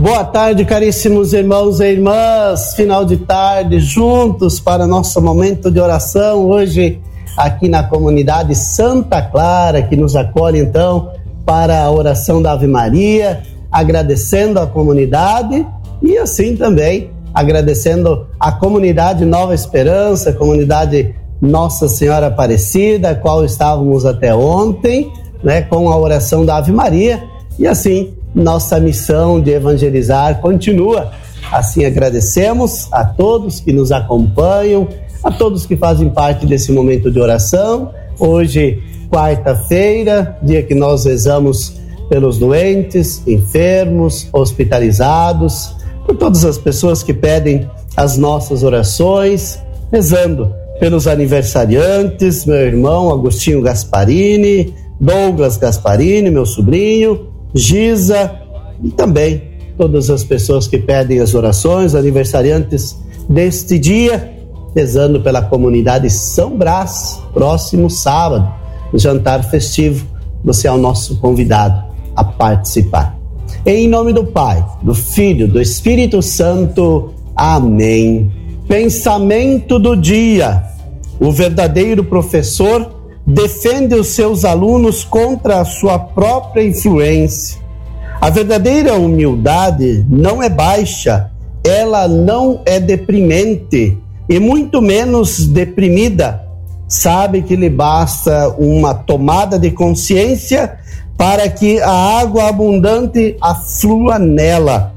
Boa tarde, caríssimos irmãos e irmãs. Final de tarde, juntos para nosso momento de oração. Hoje, aqui na comunidade Santa Clara, que nos acolhe então para a oração da Ave Maria, agradecendo a comunidade e assim também agradecendo a comunidade Nova Esperança, a comunidade Nossa Senhora Aparecida, a qual estávamos até ontem, com a oração da Ave Maria, e assim nossa missão de evangelizar continua. Assim agradecemos a todos que nos acompanham, a todos que fazem parte desse momento de oração. Hoje, quarta-feira, dia que nós rezamos pelos doentes, enfermos, hospitalizados, por todas as pessoas que pedem as nossas orações, rezando pelos aniversariantes, meu irmão Agostinho Gasparini, Douglas Gasparini, meu sobrinho, Giza, e também todas as pessoas que pedem as orações, aniversariantes deste dia, rezando pela comunidade São Brás, próximo sábado, jantar festivo. Você é o nosso convidado a participar. Em nome do Pai, do Filho, do Espírito Santo. Amém. Pensamento do dia. O verdadeiro professor defende os seus alunos contra a sua própria influência. A verdadeira humildade não é baixa, ela não é deprimente e muito menos deprimida. Sabe que lhe basta uma tomada de consciência para que a água abundante aflua nela,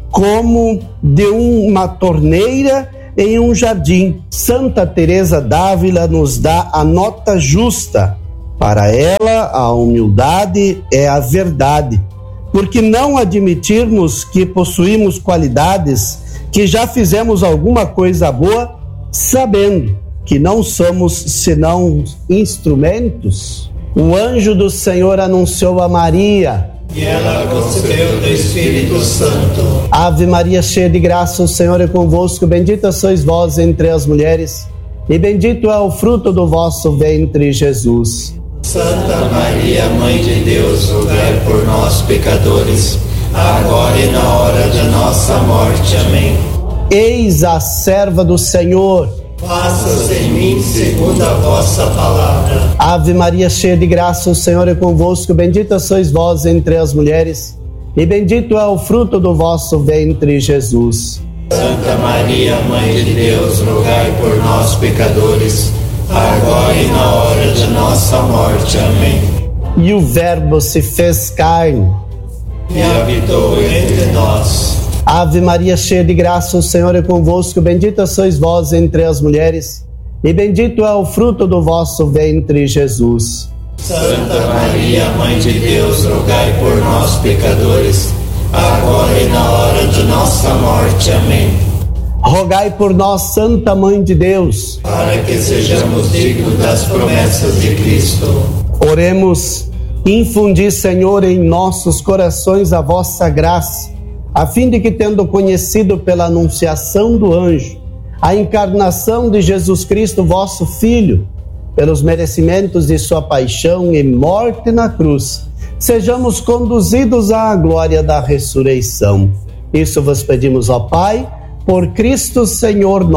como de uma torneira em um jardim. Santa Teresa d'Ávila nos dá a nota justa. Para ela, a humildade é a verdade, porque não admitirmos que possuímos qualidades, que já fizemos alguma coisa boa, sabendo que não somos senão instrumentos. O anjo do Senhor anunciou a Maria, e ela concebeu do Espírito Santo. Ave Maria, cheia de graça, o Senhor é convosco. Bendita sois vós entre as mulheres, e bendito é o fruto do vosso ventre, Jesus. Santa Maria, Mãe de Deus, rogai por nós, pecadores, agora e na hora de nossa morte. Amém. Eis a serva do Senhor. Faça-se em mim segundo a vossa palavra. Ave Maria, cheia de graça, o Senhor é convosco. Bendita sois vós entre as mulheres, e bendito é o fruto do vosso ventre, Jesus. Santa Maria, Mãe de Deus, rogai por nós, pecadores, agora e na hora de nossa morte. Amém. E o Verbo se fez carne e habitou entre nós. Ave Maria, cheia de graça, o Senhor é convosco. Bendita sois vós entre as mulheres, e bendito é o fruto do vosso ventre, Jesus. Santa Maria, Mãe de Deus, rogai por nós, pecadores, agora e na hora de nossa morte. Amém. Rogai por nós, Santa Mãe de Deus, para que sejamos dignos das promessas de Cristo. Oremos. Infundi, Senhor, em nossos corações a vossa graça, a fim de que, tendo conhecido pela anunciação do anjo a encarnação de Jesus Cristo, vosso Filho, pelos merecimentos de sua paixão e morte na cruz, sejamos conduzidos à glória da ressurreição. Isso vos pedimos, ó Pai, por Cristo Senhor nosso.